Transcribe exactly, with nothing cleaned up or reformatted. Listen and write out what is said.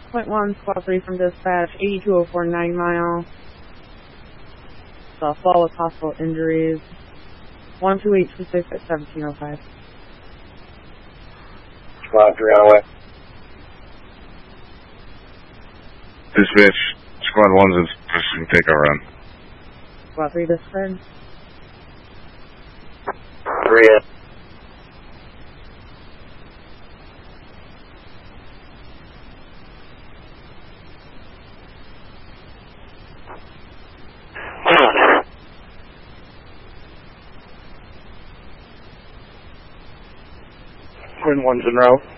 Point one, squad three from dispatch, eighty-two oh four Nine Mile. So fall with possible injuries. one two eight two six at seventeen oh five. Squad three on the way. Dispatch, squad one's in position, take a run. Squad three dispatch. Three in. Twin one's in row.